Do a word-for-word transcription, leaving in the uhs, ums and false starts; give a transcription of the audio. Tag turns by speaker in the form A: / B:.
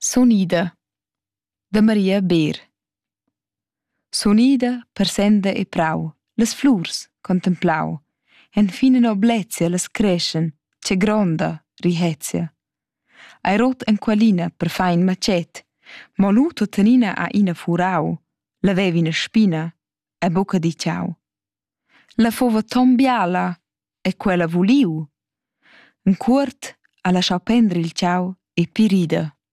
A: Sonida da Maria Beer. Sonida per senda e prau, las flurs contemplau, en fina noblezia las creschen, che gronda rihezia. Ai rot en qualina per fa in macet, mo lu tuttenina ha ina furau, la vevi ina spina, e buca di ciao. La fova ton biala, e quella vuliu. In cuort ha lasciau prender il ciao e pi rida.